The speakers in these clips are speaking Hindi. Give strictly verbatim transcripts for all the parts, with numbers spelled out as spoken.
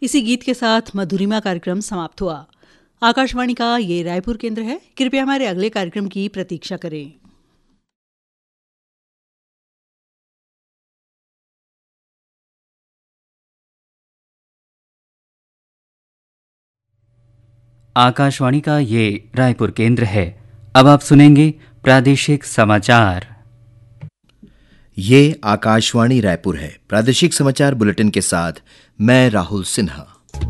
इसी गीत के साथ मधुरिमा कार्यक्रम समाप्त हुआ। आकाशवाणी का ये रायपुर केंद्र है। कृपया हमारे अगले कार्यक्रम की प्रतीक्षा करें। आकाशवाणी का ये रायपुर केंद्र है। अब आप सुनेंगे प्रादेशिक समाचार। ये आकाशवाणी रायपुर है। प्रादेशिक समाचार बुलेटिन के साथ मैं राहुल सिन्हा।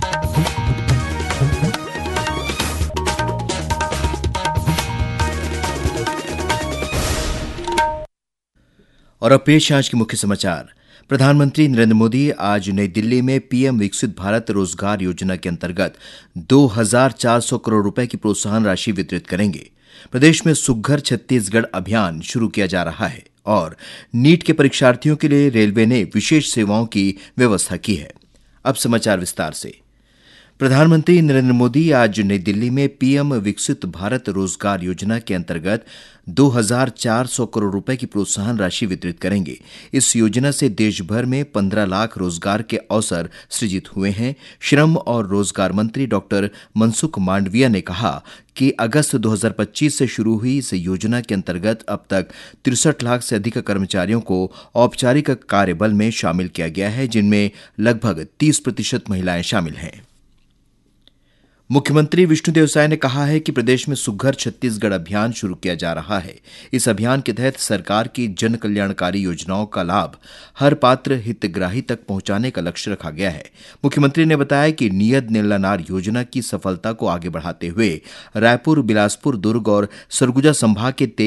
और अब पेश आज के मुख्य समाचार। प्रधानमंत्री नरेंद्र मोदी आज नई दिल्ली में पीएम विकसित भारत रोजगार योजना के अंतर्गत दो हज़ार चार सौ करोड़ रुपए की प्रोत्साहन राशि वितरित करेंगे। प्रदेश में सुघ्घर छत्तीसगढ़ अभियान शुरू किया जा रहा है और नीट के परीक्षार्थियों के लिए रेलवे ने विशेष सेवाओं की व्यवस्था की है। अब समाचार विस्तार से। प्रधानमंत्री नरेंद्र मोदी आज नई दिल्ली में पीएम विकसित भारत रोजगार योजना के अंतर्गत दो हज़ार चार सौ करोड़ रुपए की प्रोत्साहन राशि वितरित करेंगे। इस योजना से देश भर में पंद्रह लाख रोजगार के अवसर सृजित हुए हैं। श्रम और रोजगार मंत्री डॉक्टर मनसुख मांडविया ने कहा कि अगस्त दो हज़ार पच्चीस से शुरू हुई इस योजना के अंतर्गत अब तक तिरसठ लाख से अधिक कर्मचारियों को औपचारिक कार्यबल में शामिल किया गया है, जिनमें लगभग तीस प्रतिशत महिलाएं शामिल हैं। मुख्यमंत्री विष्णुदेव साय ने कहा है कि प्रदेश में सुघ्घर छत्तीसगढ़ अभियान शुरू किया जा रहा है। इस अभियान के तहत सरकार की जन कल्याणकारी योजनाओं का लाभ हर पात्र हितग्राही तक पहुंचाने का लक्ष्य रखा गया है। मुख्यमंत्री ने बताया कि नियत नीलानार योजना की सफलता को आगे बढ़ाते हुए रायपुर, बिलासपुर, दुर्ग और सरगुजा संभाग के